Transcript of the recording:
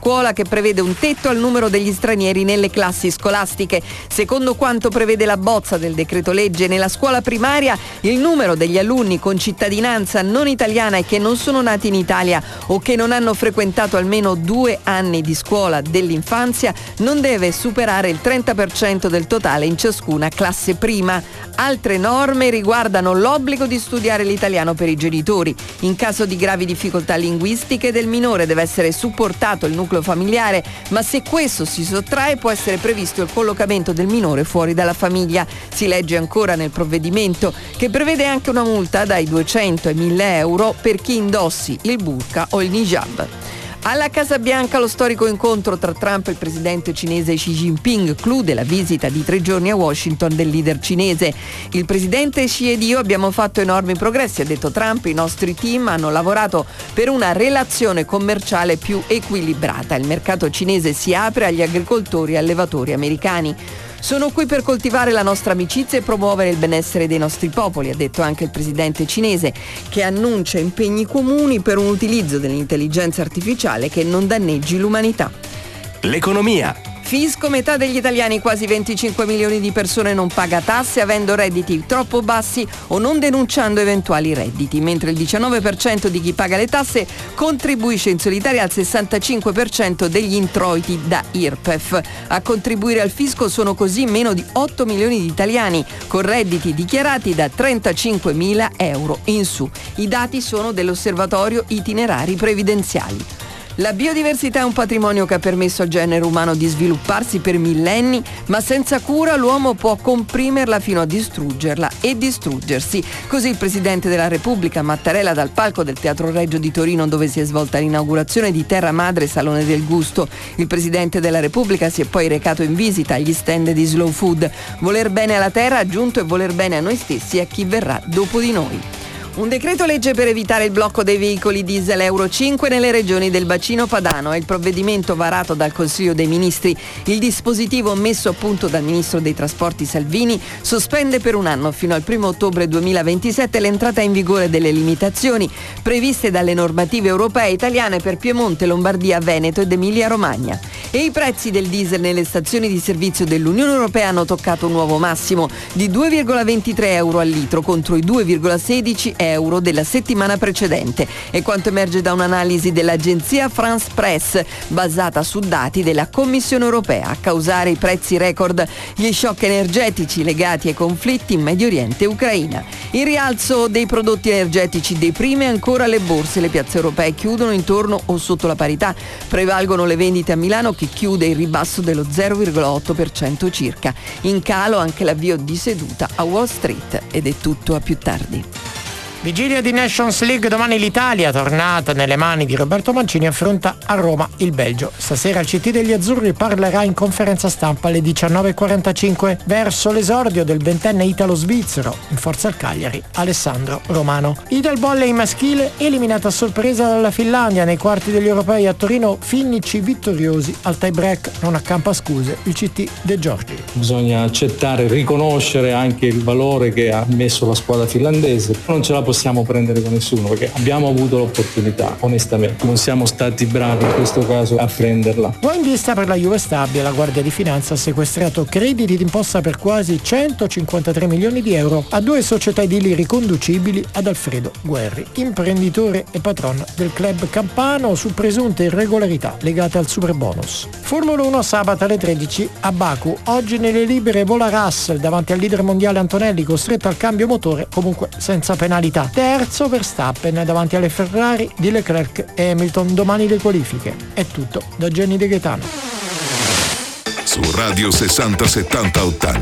scuola che prevede un tetto al numero degli stranieri nelle classi scolastiche. Secondo quanto prevede la bozza del decreto legge, nella scuola primaria il numero degli alunni con cittadinanza non italiana e che non sono nati in Italia o che non hanno frequentato almeno 2 anni di scuola dell'infanzia non deve superare il 30% del totale in ciascuna classe prima. Altre norme riguardano l'obbligo di studiare l'italiano per i genitori. In caso di gravi difficoltà linguistiche del minore deve essere supportato il nucleo familiare, ma se questo si sottrae può essere previsto il collocamento del minore fuori dalla famiglia. Si legge ancora nel provvedimento che prevede anche una multa dai 200 ai 1000 euro per chi indossi il burqa o il hijab. Alla Casa Bianca lo storico incontro tra Trump e il presidente cinese Xi Jinping conclude la visita di 3 giorni a Washington del leader cinese. Il presidente Xi ed io abbiamo fatto enormi progressi, ha detto Trump, i nostri team hanno lavorato per una relazione commerciale più equilibrata. Il mercato cinese si apre agli agricoltori e allevatori americani. Sono qui per coltivare la nostra amicizia e promuovere il benessere dei nostri popoli, ha detto anche il presidente cinese, che annuncia impegni comuni per un utilizzo dell'intelligenza artificiale che non danneggi l'umanità. L'economia. Fisco, metà degli italiani, quasi 25 milioni di persone, non paga tasse avendo redditi troppo bassi o non denunciando eventuali redditi, mentre il 19% di chi paga le tasse contribuisce in solitaria al 65% degli introiti da IRPEF. A contribuire al fisco sono così meno di 8 milioni di italiani, con redditi dichiarati da 35.000 euro in su. I dati sono dell'Osservatorio Itinerari Previdenziali. La biodiversità è un patrimonio che ha permesso al genere umano di svilupparsi per millenni, ma senza cura l'uomo può comprimerla fino a distruggerla e distruggersi. Così il Presidente della Repubblica Mattarella dal palco del Teatro Regio di Torino, dove si è svolta l'inaugurazione di Terra Madre Salone del Gusto. Il Presidente della Repubblica si è poi recato in visita agli stand di Slow Food. Voler bene alla terra, aggiunto, e voler bene a noi stessi e a chi verrà dopo di noi. Un decreto legge per evitare il blocco dei veicoli diesel Euro 5 nelle regioni del bacino padano è il provvedimento varato dal Consiglio dei Ministri. Il dispositivo messo a punto dal Ministro dei Trasporti Salvini sospende per un anno fino al 1 ottobre 2027 l'entrata in vigore delle limitazioni previste dalle normative europee e italiane per Piemonte, Lombardia, Veneto ed Emilia-Romagna. E i prezzi del diesel nelle stazioni di servizio dell'Unione Europea hanno toccato un nuovo massimo di 2,23 euro al litro contro i 2,16 euro della settimana precedente. E quanto emerge da un'analisi dell'agenzia France Press basata su dati della Commissione Europea. A causare i prezzi record gli shock energetici legati ai conflitti in Medio Oriente e Ucraina. Il rialzo dei prodotti energetici deprime ancora le borse. Le piazze europee chiudono intorno o sotto la parità. Prevalgono le vendite a Milano, che chiude in ribasso dello 0,8% circa. In calo anche l'avvio di seduta a Wall Street. Ed è tutto, a più tardi. Vigilia di Nations League, domani l'Italia, tornata nelle mani di Roberto Mancini, affronta a Roma il Belgio. Stasera il CT degli Azzurri parlerà in conferenza stampa alle 19.45 verso l'esordio del 20enne italo-svizzero in forza al Cagliari, Alessandro Romano. Idel volley maschile, eliminata a sorpresa dalla Finlandia nei quarti degli europei a Torino, finnici vittoriosi al tie break, non accampa scuse il CT De Giorgi. Bisogna accettare, riconoscere anche il valore che ha messo la squadra finlandese. Non ce la possiamo prendere con nessuno perché abbiamo avuto l'opportunità, onestamente non siamo stati bravi in questo caso a prenderla. Poi in vista per la Juve Stabia, la Guardia di Finanza ha sequestrato crediti d'imposta per quasi 153 milioni di euro a 2 società edili riconducibili ad Alfredo Guerri, imprenditore e patron del club campano, su presunte irregolarità legate al superbonus. Formula 1 sabato alle 13 a Baku. Oggi nelle libere vola Russell davanti al leader mondiale Antonelli, costretto al cambio motore, comunque senza penalità. Terzo Verstappen davanti alle Ferrari di Leclerc e Hamilton. Domani le qualifiche. È tutto da Jenny De Gaetano. Su Radio 60 70 80